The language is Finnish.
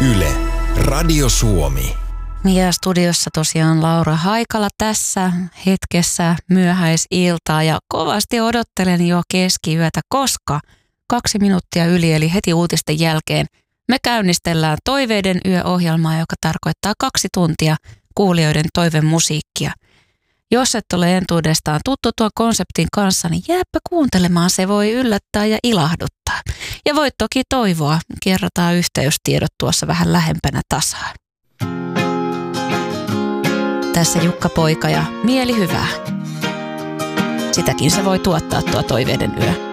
Yle, Radio Suomi. Ja studiossa tosiaan Laura Haikala tässä hetkessä myöhäisiltaa ja kovasti odottelen jo keskiyötä, koska 2 minuuttia yli eli heti uutisten jälkeen me käynnistellään Toiveiden yö-ohjelmaa, joka tarkoittaa 2 tuntia kuulijoiden toivemusiikkia. Jos et ole entuudestaan tuttu tuon konseptin kanssa, niin jääpä kuuntelemaan, se voi yllättää ja ilahduttaa. Ja voit toki toivoa, kerrotaan yhteystiedot tuossa vähän lähempänä tasaa. Tässä Jukka Poika ja mieli hyvää. Sitäkin se voi tuottaa tuo Toiveiden yö.